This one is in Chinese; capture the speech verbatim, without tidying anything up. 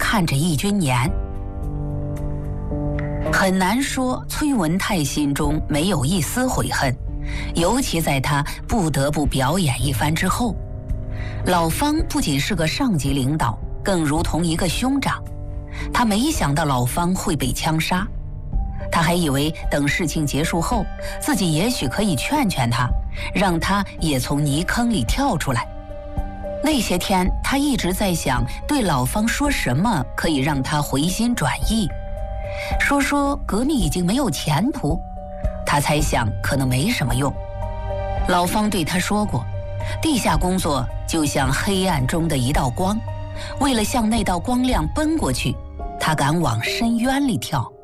看着易君年。很难说崔文泰心中没有一丝悔恨，尤其在他不得不表演一番之后。老方不仅是个上级领导，更如同一个兄长。他没想到老方会被枪杀，他还以为等事情结束后，自己也许可以劝劝他，让他也从泥坑里跳出来。那些天他一直在想对老方说什么可以让他回心转意。说说革命已经没有前途，他猜想可能没什么用。老方对他说过，地下工作就像黑暗中的一道光，为了向那道光亮奔过去，他敢往深渊里跳。